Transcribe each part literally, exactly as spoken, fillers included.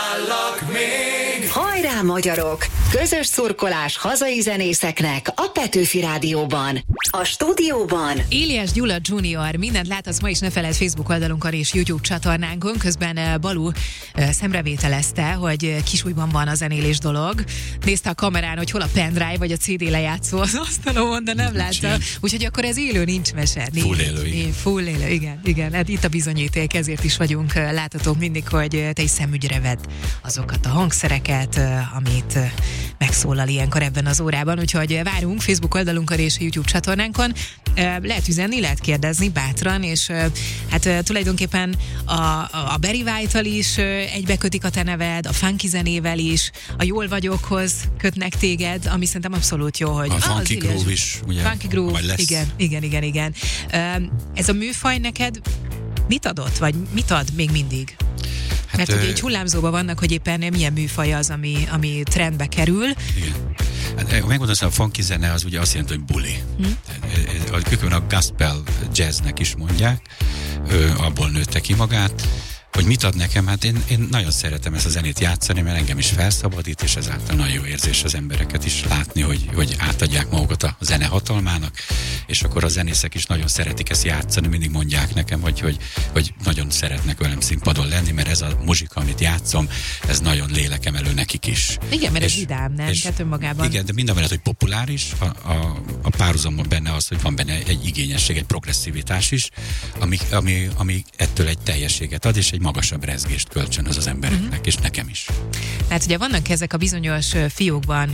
Ajánlak még! Hajrá, magyarok! Közös szurkolás hazai zenészeknek a Petőfi Rádióban. A stúdióban Éliás Gyula junior Mindent láthatsz ma is, ne feledd Facebook oldalunkon és YouTube csatornánkon. Közben Balú szemrevételezte, hogy kisújban van a zenélés dolog. Nézte a kamerán, hogy hol a pendrive vagy a cé dé lejátszó az asztalon, de nem látta. Úgyhogy akkor ez élő, nincs mese. Nincs. Full élő, igen. Full élő, igen. igen. Hát itt a bizonyíték, ezért is vagyunk láthatók mindig, hogy te is szemügyre vedd azokat a hangszereket, amit megszólal ilyenkor ebben az órában. Úgyhogy várunk Facebook oldalunkon és YouTube csatornánkon. Lehet üzenni, lehet kérdezni bátran, és hát tulajdonképpen a, a Barry White-tal is egybekötik a te neved, a funky zenével is, a Jól vagyokhoz kötnek téged, ami szerintem abszolút jó, hogy... A funky ah, groove is, ugye? Funky groove, lesz. igen, igen, igen, igen. Ez a műfaj neked mit adott, vagy mit ad még mindig? Hát, mert ugye egy hullámzóban vannak, hogy éppen milyen műfaj az, ami, ami trendbe kerül. Igen. Hát, megmondom, a funky zene az ugye azt jelenti, hogy buli. Hm? A gospel jazznek is mondják, ő, abból nőtte ki magát. Hogy mit ad nekem? Hát én, én nagyon szeretem ezt a zenét játszani, mert engem is felszabadít, és ezáltal nagyon jó érzés az embereket is látni, hogy, hogy átadják magukat a zene hatalmának, és akkor a zenészek is nagyon szeretik ezt játszani, mindig mondják nekem, hogy, hogy, hogy nagyon szeretnek velem színpadon lenni, mert ez a muzsika, amit játszom, ez nagyon lélekemelő nekik is. Igen, mert és, ez vidám, nem? És, Tehát önmagában. Igen, de minden mellett, hogy populáris, a, a, a párhuzamban benne az, hogy van benne egy igényesség, egy progresszivitás is, ami, ami, ami ettől egy teljességet ad, és egy magasabb rezgést kölcsönöz az embereknek, uh-huh. és nekem is. Hát ugye vannak ezek a bizonyos fiókban,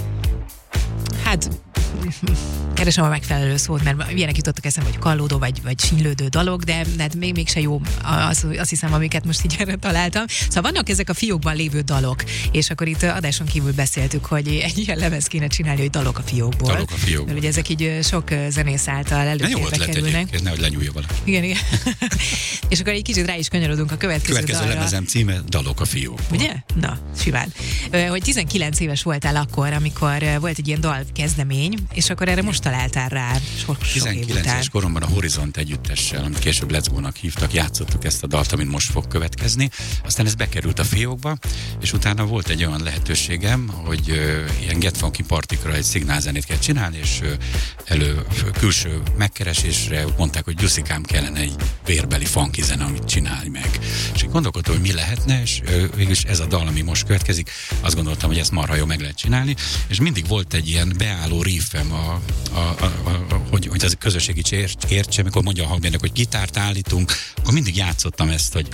hát keresem a megfelelő szót, mert ilyenek jutottak eszembe, hogy kallódó vagy, vagy sínylődő dalok, de, de hát még, mégse jó, az, azt hiszem, amiket most így erre találtam. Szóval vannak ezek a fiókban lévő dalok, és akkor itt adáson kívül beszéltük, hogy egy ilyen lemez kéne csinálni, hogy dalok a fiókból. Dalok a fiókból. Mert ugye ezek így sok zenész által előtérbe kerülnek. Ez nehogy lenyúlja valaki. Igen, igen. És akkor egy kicsit rá is kanyarodunk a következő, következő dalra. lemezem címe Dalok a fiókból. Ugye? Na, simán. Hogy tizenkilenc éves voltál akkor, amikor volt egy ilyen dal kezdemény, és akkor erre most találtál rá sok, sok tizenkilenc éves koromban a Horizont együttessel, amit később Let's Go-nak hívtak, játszottuk ezt a dalt, amit most fog következni. Aztán ez bekerült a fiókba, és utána volt egy olyan lehetőségem, hogy uh, ilyen Get Funky partikra egy szignálzenét kell csinálni, és uh, elő külső megkeresésre mondták, hogy Gyuszikám, kellene egy vérbeli funky zene, amit csinálj meg. És én gondolkodtam, hogy mi lehetne, és uh, végülis ez a dal, ami most következik, azt gondoltam, hogy ezt marha jó meg lehet csinálni, és mindig volt egy ilyen beálló riffem, a, a, a, a, a, hogy, hogy az a közösség is értse, amikor mondja a hangmérnök, hogy gitárt állítunk, akkor mindig játszottam ezt, hogy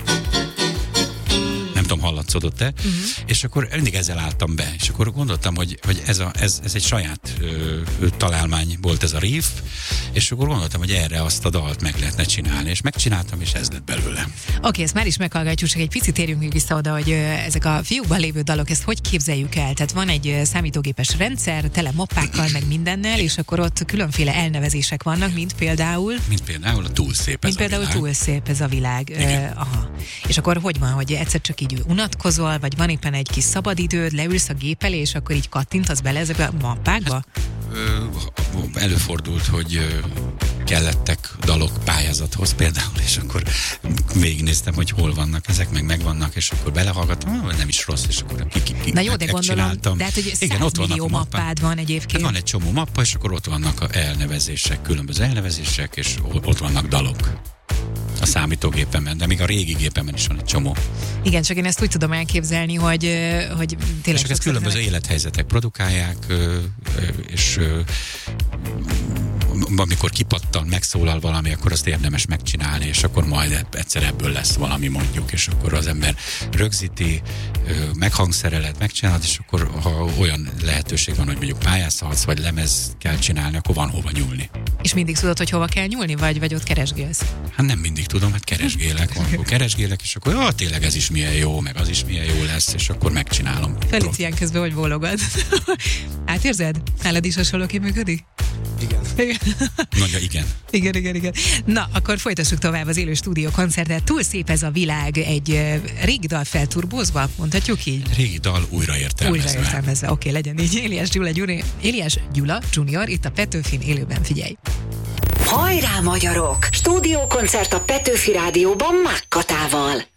nem tudom, hallatszódott-e, uh-huh. és akkor mindig ezzel álltam be, és akkor gondoltam, hogy, hogy ez, a, ez, ez egy saját ö, találmány volt ez a riff, és akkor gondoltam, hogy erre azt a dalt meg lehetne csinálni, és megcsináltam, és ez lett belőle. Oké, okay, ezt már is meghallgatjuk, csak egy picit térjünk még vissza oda, hogy ezek a fiúkban lévő dalok, ezt hogy képzeljük el? Tehát van egy számítógépes rendszer, tele mappákkal, meg mindennel, és akkor ott különféle elnevezések vannak, mint például... Mint például a túl szép ez mint a például világ. túl szép ez a világ. Uh, aha. És akkor hogy van, hogy egyszer csak így unatkozol, vagy van éppen egy kis szabadidőd, leülsz a gép elé, és akkor így kattintasz bele ezekbe a mappákba? Hát, ö, előfordult, hogy ö, kellettek dalok pályázathoz például, és akkor végignéztem, hogy hol vannak ezek, meg megvannak, és akkor belehallgattam, nem is rossz, és akkor ki, ki, ki Na jó, de gondolom, csináltam. de hát, hogy igen, ott vannak millió a mappád van egyébként. Hát van egy csomó mappa, és akkor ott vannak a elnevezések, különböző elnevezések, és ott vannak dalok a számítógépemen, de még a régi gépemen is van egy csomó. Igen, csak én ezt úgy tudom elképzelni, hogy, hogy tényleg... És ezt különböző nem... élethelyzetek produkálják, és amikor kipattan, megszólal valami, akkor azt érdemes megcsinálni, és akkor majd egyszer ebből lesz valami, mondjuk, és akkor az ember rögzíti, meghangszereled, megcsinálod, és akkor ha olyan lehetőség van, hogy mondjuk pályázhatsz, vagy lemez kell csinálni, akkor van hova nyúlni. És mindig tudod, hogy hova kell nyúlni, vagy, vagy ott keresgélsz? Hát nem mindig tudom, hát keresgélek, van, akkor keresgélek, és akkor ja, tényleg ez is milyen jó, meg az is milyen jó lesz, és akkor megcsinálom. Felicián közben hogy bólogod? Átérzed? Nálad is hasonlóképp működik? Igen. Igen. Nagyon igen. Igen, igen, igen. Na, akkor folytassuk tovább az élő stúdió koncertet. Túl szép ez a világ, egy uh, régi dal felturbózva, mondhatjuk így? Régi dal újraértelmezve. Újraértelmezve, oké, okay, legyen így. Éliás Gyula, Gyuri, Éliás Gyula junior, itt a Petőfin élőben, figyelj! Hajrá, magyarok! Stúdiókoncert a Petőfi Rádióban Mákkatával.